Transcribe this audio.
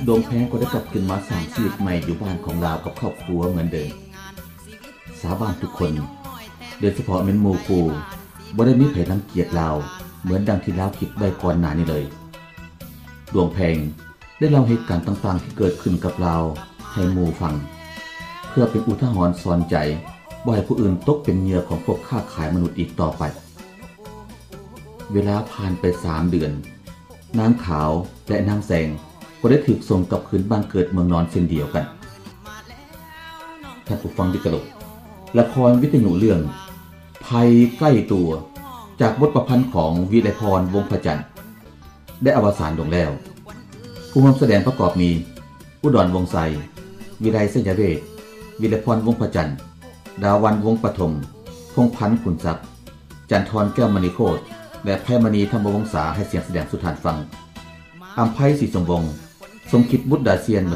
ดวงแพงก็ได้กลับขึ้นมาสร้างชีวิตใหม่อยู่บ้านของเรากับครอบครัวเหมือนเดิมสาบานทุกคนโดยเฉพาะเม็นหมู่คู่บ่ได้มีไผรังเกียจเราเหมือนดังที่เราคิดไว้ก่อนหน้านี้เลยดวงแพงได้เล่าเหตุการณ์ต่างๆที่เกิดขึ้นกับเราให้หมู่ฟังเพื่อเป็นอุทาหรณ์สอนใจบ่ให้ผู้อื่นตกเป็นเหยื่อของพวกค้าขายมนุษย์อีกต่อไปเวลาผ่านไป3 เดือนนางขาวและนางแสงก็ได้ถูกส่งกลับคืนบ้านเกิดเมืองนอนเช่นเดียวกันท่านผู้ฟังที่เคารพละครวิทยุเรื่องภัยใกล้ตัวจากบทประพันธ์ของวิไลพรวงศ์พจันทร์ได้อวสานลงแล้วผู้ร่วมแสดงประกอบมีอุดรวงศ์ไสวิไลเสยเวชวิไลพรวงศ์พจันทร์ดาวันวงศ์ปฐมพงษ์พันธ์ขุนทรัพย์จันทรแก้วมณีโคตรและแพรมณีธรรมวงศาให้เสียงแสดงสุทานฟังอัมไพศรีสมวงศ์สมคิดบุตรดาเซียน